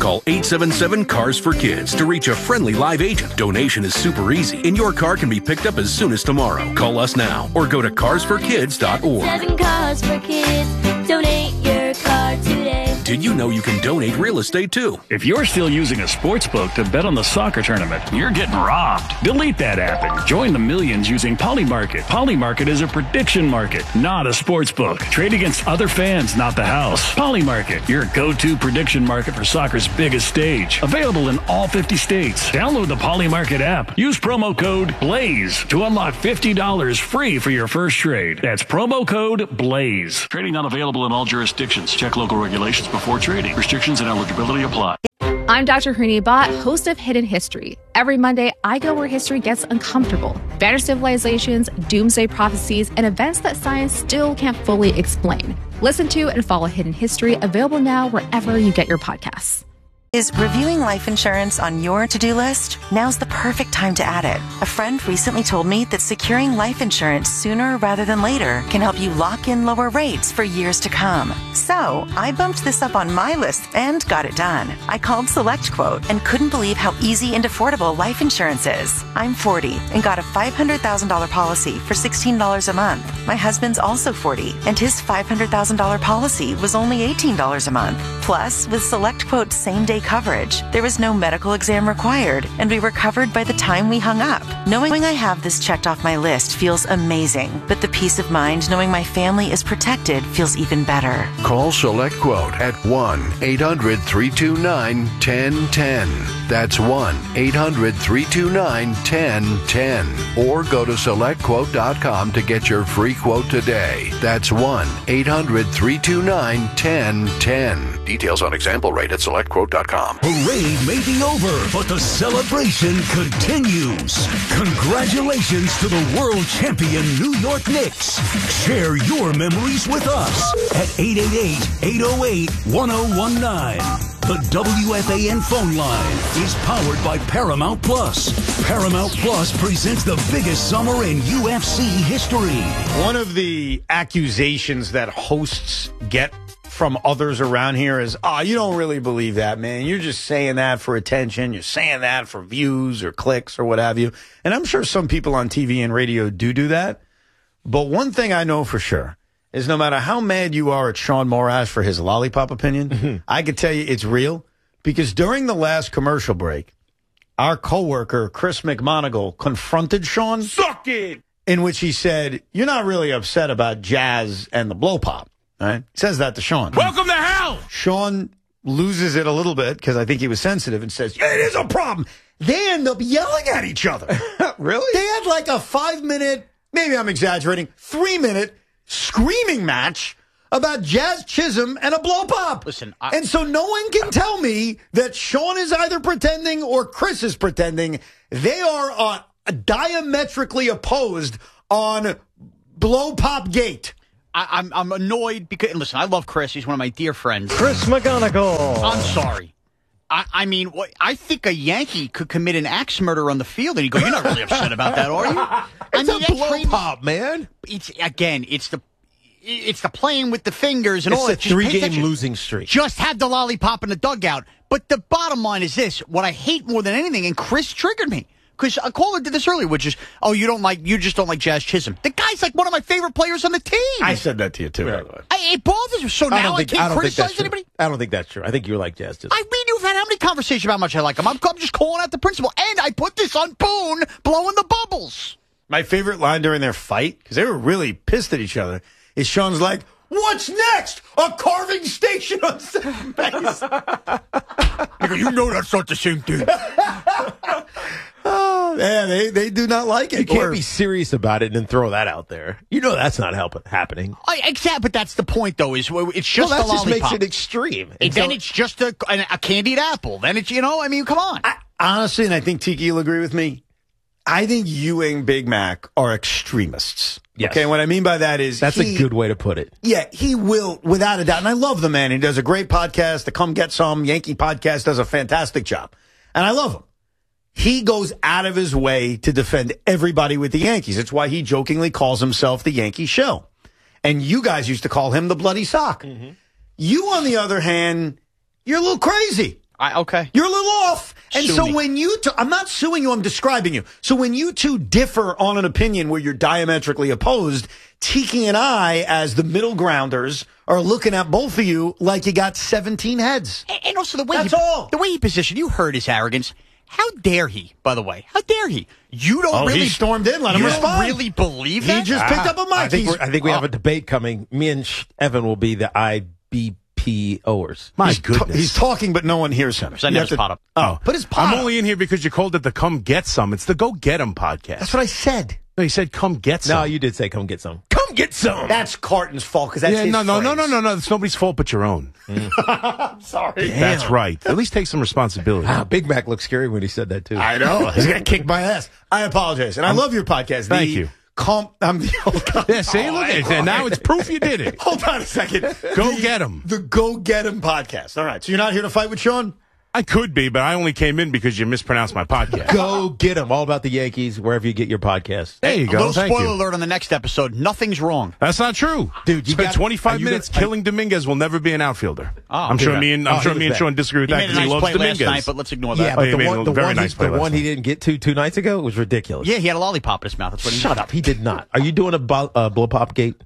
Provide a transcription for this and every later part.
Call 877-CARS-FOR-KIDS to reach a friendly live agent. Donation is super easy, and your car can be picked up as soon as tomorrow. Call us now or go to carsforkids.org. 7 Cars for Kids. Donate your car today. Did you know you can donate real estate too? If you're still using a sports book to bet on the soccer tournament, you're getting robbed. Delete that app and join the millions using Polymarket. Polymarket is a prediction market, not a sports book. Trade against other fans, not the house. Polymarket, your go-to prediction market for soccer's biggest stage. Available in all 50 states. Download the Polymarket app. Use promo code BLAZE to unlock $50 free for your first trade. That's promo code BLAZE. Trading not available in all jurisdictions. Check local regulations before trading. Restrictions and eligibility apply. I'm Dr. Harini Bhatt, host of Hidden History. Every Monday, I go where history gets uncomfortable. Vanished civilizations, doomsday prophecies, and events that science still can't fully explain. Listen to and follow Hidden History, available now wherever you get your podcasts. Is reviewing life insurance on your to-do list? Now's the perfect time to add it. A friend recently told me that securing life insurance sooner rather than later can help you lock in lower rates for years to come. So I bumped this up on my list and got it done. I called SelectQuote and couldn't believe how easy and affordable life insurance is. I'm 40 and got a $500,000 policy for $16 a month. My husband's also 40 and his $500,000 policy was only $18 a month. Plus, with SelectQuote's same-day coverage, there was no medical exam required, and we were covered by the time we hung up. Knowing I have this checked off my list feels amazing, but the peace of mind knowing my family is protected feels even better. Call SelectQuote at 1-800-329-1010. That's 1-800-329-1010. Or go to SelectQuote.com to get your free quote today. That's 1-800-329-1010. Details on example rate at SelectQuote.com. Parade may be over, but the celebration continues. Congratulations to the world champion New York Knicks. Share your memories with us at 888-808-1019. The WFAN phone line is powered by Paramount Plus. Paramount Plus presents the biggest summer in UFC history. One of the accusations that hosts get from others around here is, oh, you don't really believe that, man. You're just saying that for attention. You're saying that for views or clicks or what have you. And I'm sure some people on TV and radio do that. But one thing I know for sure is no matter how mad you are at Sean Morash for his lollipop opinion, I can tell you it's real. Because during the last commercial break, our coworker, Chris McMonagle, confronted Sean. Suck it! In which he said, you're not really upset about Jazz and the blow pop. Right? Says that to Sean. Welcome to hell! Sean loses it a little bit because I think he was sensitive and says, yeah, it is a problem. They end up yelling at each other. Really? They had like a 5-minute, maybe I'm exaggerating, 3-minute screaming match about Jazz Chisholm and a blow pop. Listen, and so no one can tell me that Sean is either pretending or Chris is pretending. They are diametrically opposed on blow pop gate. I'm annoyed because, listen, I love Chris. He's one of my dear friends. Chris McGonigal. I'm sorry. I mean, I think a Yankee could commit an axe murder on the field, and you go, you're not really upset about that, are you? It's a blow pop, man. It's the playing with the fingers and all that. It's a 3-game losing streak. Just have the lollipop in the dugout. But the bottom line is this. What I hate more than anything, and Chris triggered me, because a caller did this earlier, which is, you just don't like Jazz Chisholm. The guy's like one of my favorite players on the team. I said that to you, too, by the way. It bothers me. So now I can't criticize anybody? I don't think that's true. I think you like Jazz Chisholm. I mean, you've had how many conversations about how much I like him? I'm just calling out the principle. And I put this on Boone blowing the bubbles. My favorite line during their fight, because they were really pissed at each other, is Sean's like, what's next? A carving station on second base. You know that's not the same thing. Oh, yeah, they do not like it. You can't be serious about it and then throw that out there. You know that's not happening. Exactly, but that's the point, though, is it's just that a lollipop. Just makes it extreme. And then it's just a candied apple. Then it's, I mean, come on. Honestly, and I think Tiki will agree with me, I think you and Big Mac are extremists. Yes. Okay, what I mean by that is... That's a good way to put it. Yeah, he will, without a doubt. And I love the man. He does a great podcast. The Come Get Some Yankee podcast does a fantastic job. And I love him. He goes out of his way to defend everybody with the Yankees. It's why he jokingly calls himself the Yankee Show. And you guys used to call him the Bloody Sock. Mm-hmm. You, on the other hand, you're a little crazy. Okay. You're a little off. And Sue so me. when you two, I'm not suing you, I'm describing you. So when you two differ on an opinion where you're diametrically opposed, Tiki and I, as the middle grounders, are looking at both of you like you got 17 heads. And also the way the way he positioned, you heard his arrogance. How dare he, by the way? How dare he? You don't really... he stormed in. Let him you respond. don't really believe He that? just picked up a mic. I think we have a debate coming. Me and Evan will be the IBPOers. My goodness. He's talking, but no one hears him. Send his pot up. Oh, but his pot I'm up. only in here because you called it the Come Get Some. It's the Go Get 'Em podcast. That's what I said. No, you said come get some. No, you did say come get some. Come get some. That's Carton's fault because that's his no. phrase. It's nobody's fault but your own. I'm sorry. That's right. At least take some responsibility. Big Mac looked scary when he said that, too. I know. He's going to kick my ass. I apologize. And I love your podcast. Thank you. I'm the old guy. Yeah, see, look at it. Now it's proof you did it. Hold on a second. Go get 'em. The Go Get 'Em podcast. All right. So you're not here to fight with Sean? I could be, but I only came in because you mispronounced my podcast. Go get them. All about the Yankees, wherever you get your podcast. There you A go. little Thank spoiler you. alert on the next episode. Nothing's wrong. That's not true. Dude, you spent got- 25 are you minutes gonna- killing Dominguez will never be an outfielder. I'm okay. sure me and Oh, he was me and bad. Sean disagree with He that made a because he nice loves play Dominguez. last night, but let's ignore that. Yeah, Oh, but you the made one, a the very one, nice he, play the last one he night. didn't get to 2 nights ago was ridiculous. Yeah, he had a lollipop in his mouth. That's what he Shut up. He did not. Are you doing a blow pop gate?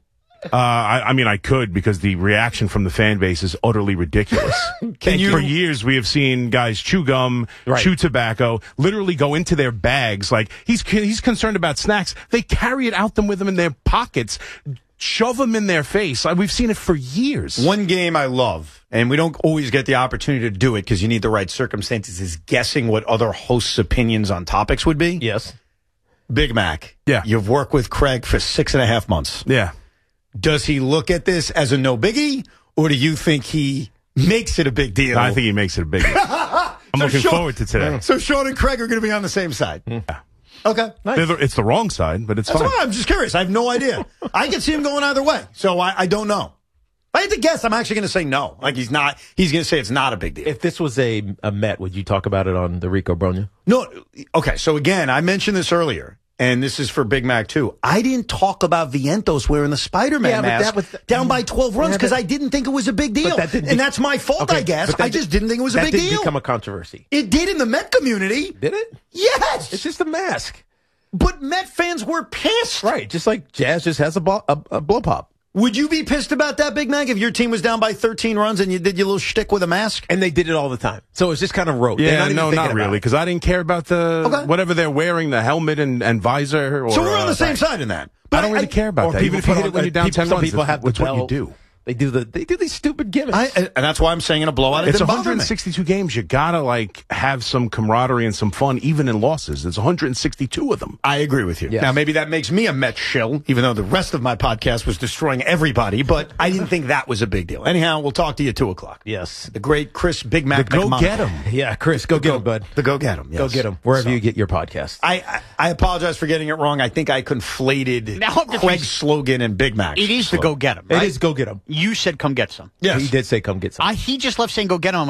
I mean, I could because the reaction from the fan base is utterly ridiculous. For years, we have seen guys chew gum, chew tobacco, literally go into their bags. Like he's concerned about snacks. They carry it out with them in their pockets, shove them in their face. We've seen it for years. One game I love, and we don't always get the opportunity to do it because you need the right circumstances, is guessing what other hosts' opinions on topics would be. Yes. Big Mac. Yeah. You've worked with Craig for 6.5 months. Yeah. Does he look at this as a no biggie, or do you think he makes it a big deal? I think he makes it a big deal. I'm looking forward to today. So Sean and Craig are going to be on the same side. Yeah. Okay. Nice. It's the wrong side, but it's That's fine. why I'm just curious. I have no idea. I can see him going either way. So I don't know. If I had to guess, I'm actually going to say no. Like he's going to say it's not a big deal. If this was a Met, would you talk about it on the Rico Bronya? No. Okay. So again, I mentioned this earlier. And this is for Big Mac, too. I didn't talk about Vientos wearing the Spider-Man mask down by 12 runs because I didn't think it was a big deal. And that's my fault, I guess. I just didn't think it was a big deal. That didn't become a controversy. It did in the Met community. Did it? Yes. It's just a mask. But Met fans were pissed. Right. Just like Jazz just has a blow pop. Would you be pissed about that, Big Mac, if your team was down by 13 runs and you did your little shtick with a mask? And they did it all the time. So it's just kind of rote. Yeah, not really, because I didn't care about whatever they're wearing, the helmet and visor. So we're on the same side in that. But I don't really care about that. Even if you hit it when you're down 10 runs, people have that's what you do. They do these stupid gimmicks. And that's why I'm saying in a blowout, it's didn't bother me. 162 games. You gotta have some camaraderie and some fun, even in losses. There's 162 of them. I agree with you. Yes. Now maybe that makes me a Met shill, even though the rest of my podcast was destroying everybody. But I didn't think that was a big deal. Anyhow, we'll talk to you at 2:00. Yes, the great Chris Big Mac. Go get him. Yeah, Chris, go get him, bud. The go get him. Yes. Go get him wherever you get your podcast. I apologize for getting it wrong. I think I conflated Craig's slogan and Big Mac. It is the go get him. Right? It is go get him. You said come get some. Yes. He did say come get some. He just left saying go get him.